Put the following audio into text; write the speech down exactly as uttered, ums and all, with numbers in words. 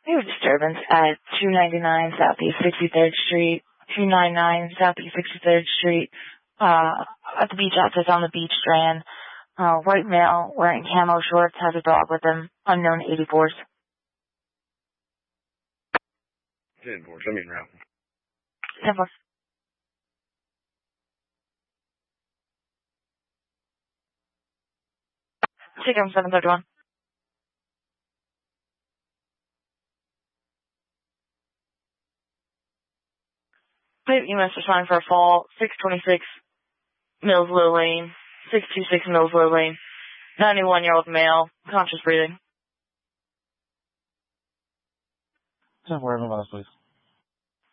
We have a disturbance at two ninety-nine Southeast sixty-third Street, two ninety-nine Southeast sixty-third Street, uh, at the beach outfit on the beach strand. Uh, white male wearing camo shorts has a dog with him. Unknown eighty-fours. ten four, come in route. ten four. Take him seven thirty-one. Plate E M S responding for a fall, six twenty-six Millsville Lane, six twenty-six Millsville Lane, ninety-one-year-old male, conscious breathing. ten four, advise, please.